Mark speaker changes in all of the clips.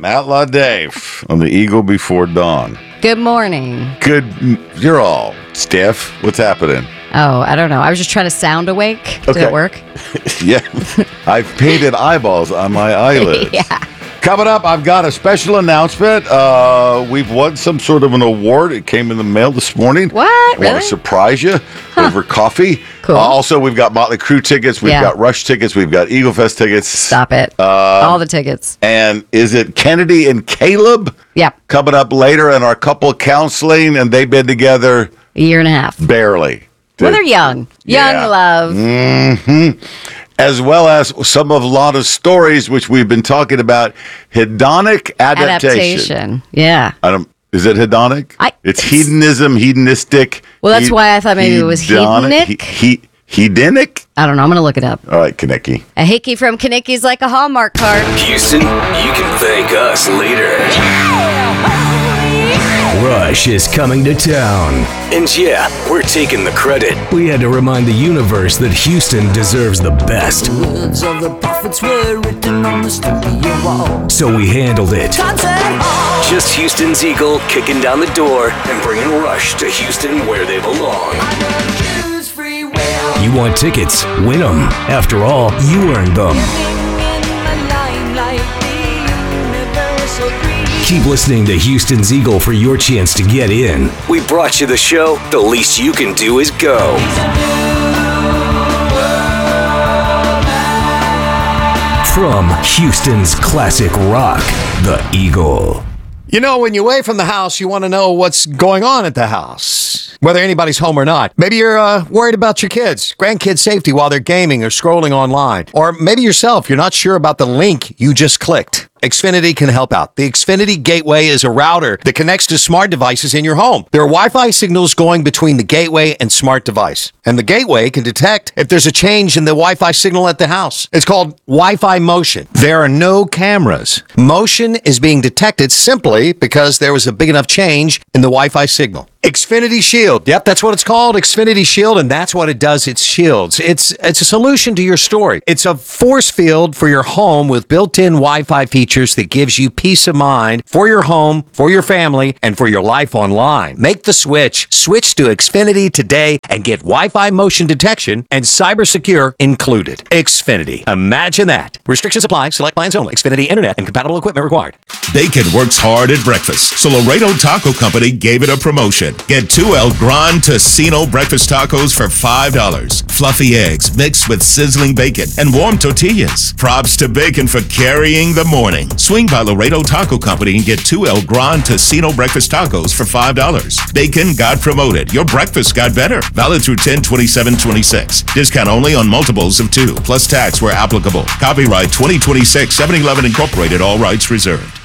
Speaker 1: Matt LaDave on the Eagle Before Dawn.
Speaker 2: Good morning.
Speaker 1: Good. You're all stiff. What's happening?
Speaker 2: Oh, I don't know. I was just trying to sound awake. Did
Speaker 1: Okay.
Speaker 2: it work?
Speaker 1: Yeah. I've painted eyeballs on my eyelids.
Speaker 2: Yeah.
Speaker 1: Coming up, I've got a special announcement. We've won some sort of an award. It came in the mail this morning.
Speaker 2: What?
Speaker 1: I want
Speaker 2: Really?
Speaker 1: to surprise you over coffee.
Speaker 2: Cool.
Speaker 1: Also, we've got Motley Crue tickets. We've got Rush tickets. We've got Eagle Fest tickets.
Speaker 2: Stop it. All the tickets.
Speaker 1: And is it Kennedy and Caleb?
Speaker 2: Yep.
Speaker 1: Coming up later in our couple counseling, and they've been together
Speaker 2: A year and a half.
Speaker 1: barely.
Speaker 2: Well, they're young. Young
Speaker 1: Yeah.
Speaker 2: love.
Speaker 1: As well as some of a lot of stories which we've been talking about. Hedonic adaptation.
Speaker 2: Yeah.
Speaker 1: Is it hedonic? It's hedonism, hedonistic.
Speaker 2: Well, that's why I thought maybe it was hedonic.
Speaker 1: Hedonic?
Speaker 2: I don't know. I'm going to look it up.
Speaker 1: All right, Kaneki.
Speaker 2: A hickey from Kanicki's like a Hallmark card.
Speaker 3: Houston, you can thank us later.
Speaker 4: Rush is coming to town.
Speaker 3: And yeah, we're taking the credit.
Speaker 4: We had to remind the universe that Houston deserves the best.
Speaker 5: Words of the prophets were written on the studio wall.
Speaker 4: So we handled it.
Speaker 3: Just Houston's Eagle kicking down the door and bringing Rush to Houston where they belong.
Speaker 5: Choose free will.
Speaker 4: You want tickets? Win them. After all, you earned them.
Speaker 5: Living in the limelight, the universal dream.
Speaker 4: Keep listening to Houston's Eagle for your chance to get in.
Speaker 3: We brought you the show. The least you can do is go.
Speaker 4: From Houston's classic rock, The Eagle.
Speaker 6: You know, when you're away from the house, you want to know what's going on at the house, whether anybody's home or not. Maybe you're worried about your kids, grandkids' safety while they're gaming or scrolling online. Or maybe yourself, you're not sure about the link you just clicked. Xfinity can help out. The Xfinity Gateway is a router that connects to smart devices in your home. There are Wi-Fi signals going between the gateway and smart device. And the gateway can detect if there's a change in the Wi-Fi signal at the house. It's called Wi-Fi motion. There are no cameras. Motion is being detected simply because there was a big enough change in the Wi-Fi signal. Xfinity Shield. Yep, that's what it's called, Xfinity Shield, and that's what it does. It shields. It's a solution to your story. It's a force field for your home with built-in Wi-Fi features that gives you peace of mind for your home, for your family, and for your life online. Make the switch. Switch to Xfinity today and get Wi-Fi motion detection and cybersecure included. Xfinity. Imagine that. Restrictions apply. Select plans only. Xfinity Internet and compatible equipment required.
Speaker 7: Bacon works hard at breakfast, so Laredo Taco Company gave it a promotion. Get 2 El Gran Tocino breakfast tacos for $5. Fluffy eggs mixed with sizzling bacon and warm tortillas. Props to Bacon for carrying the morning. Swing by Laredo Taco Company and get 2 El Gran Tocino breakfast tacos for $5. Bacon got promoted. Your breakfast got better. Valid through 10/27/26. Discount only on multiples of 2, plus tax where applicable. Copyright 2026, 7-Eleven Incorporated, all rights reserved.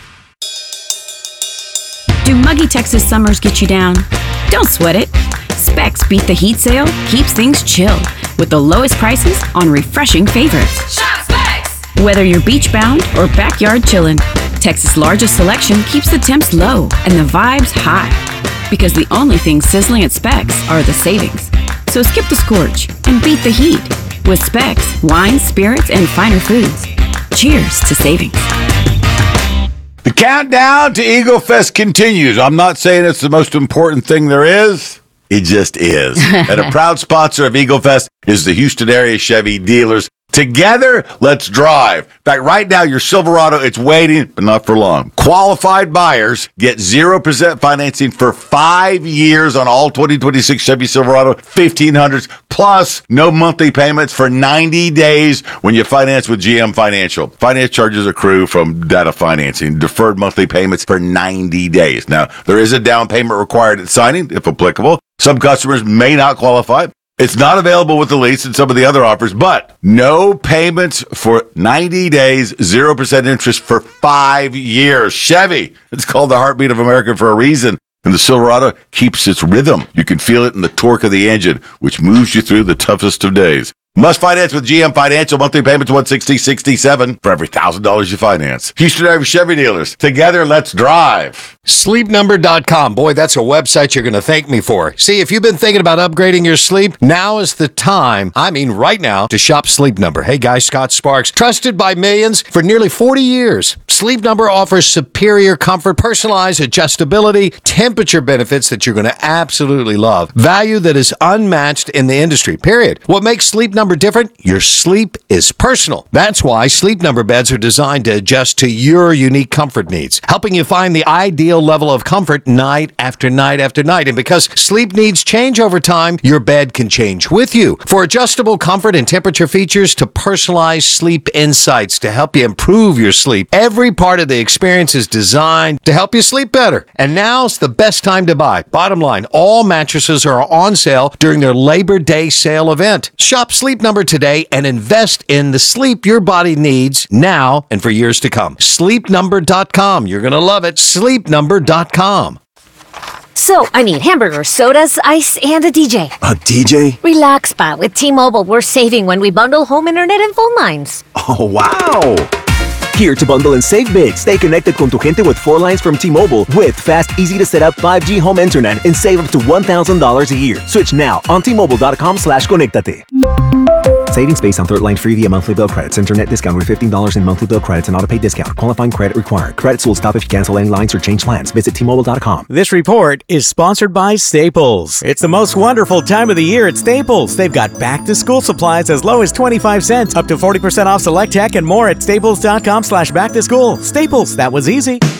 Speaker 8: Do muggy Texas summers get you down? Don't sweat it. Specs Beat the Heat sale keeps things chilled with the lowest prices on refreshing favorites.
Speaker 5: Shop Specs!
Speaker 8: Whether you're beach bound or backyard chillin', Texas' largest selection keeps the temps low and the vibes high. Because the only things sizzling at Specs are the savings. So skip the scorch and beat the heat with Specs, wines, spirits, and finer foods. Cheers to savings.
Speaker 1: The countdown to Eagle Fest continues. I'm not saying it's the most important thing there is. It just is. And a proud sponsor of Eagle Fest is the Houston area Chevy dealers. Together, let's drive. In fact, right now, your Silverado, it's waiting, but not for long. Qualified buyers get 0% financing for 5 years on all 2026 Chevy Silverado 1500s, plus no monthly payments for 90 days when you finance with GM Financial. Finance charges accrue from data financing, deferred monthly payments for 90 days. Now, there is a down payment required at signing, if applicable. Some customers may not qualify. It's not available with the lease and some of the other offers, but no payments for 90 days, 0% interest for 5 years. Chevy, it's called the heartbeat of America for a reason. And the Silverado keeps its rhythm. You can feel it in the torque of the engine, which moves you through the toughest of days. Must finance with GM Financial. Monthly payments $160.67 for every $1,000 you finance. Houston area Chevy dealers. Together, let's drive.
Speaker 6: SleepNumber.com. Boy, that's a website you're going to thank me for. See, if you've been thinking about upgrading your sleep, now is the time, I mean right now, to shop Sleep Number. Hey guys, Scott Sparks. Trusted by millions for nearly 40 years. Sleep Number offers superior comfort, personalized adjustability, temperature benefits that you're going to absolutely love. Value that is unmatched in the industry, period. What makes Sleep Number different? Your sleep is personal. That's why Sleep Number beds are designed to adjust to your unique comfort needs, helping you find the ideal level of comfort night after night after night. And because sleep needs change over time, your bed can change with you. For adjustable comfort and temperature features to personalized sleep insights to help you improve your sleep, every part of the experience is designed to help you sleep better. And now's the best time to buy. Bottom line, all mattresses are on sale during their Labor Day sale event. Shop Sleep Number today and invest in the sleep your body needs now and for years to come. SleepNumber.com. You're going to love it. SleepNumber.com.
Speaker 9: So, I need hamburgers, sodas, ice, and a DJ.
Speaker 10: A DJ?
Speaker 9: Relax, pa. With T-Mobile, we're saving when we bundle home internet and phone lines.
Speaker 10: Oh, wow! Here to bundle and save big. Stay connected con tu gente with 4 lines from T-Mobile with fast, easy-to-set-up 5G home internet and save up to $1,000 a year. Switch now on T-Mobile.com/conectate. Savings based on third line free via monthly bill credits. Internet discount with $15 in monthly bill credits and auto pay discount. Qualifying credit required. Credits will stop if you cancel any lines or change plans. Visit T-Mobile.com.
Speaker 11: This report is sponsored by Staples. It's the most wonderful time of the year at Staples. They've got back-to-school supplies as low as 25 cents, up to 40% off select tech and more at staples.com/back-to-school. Staples, that was easy.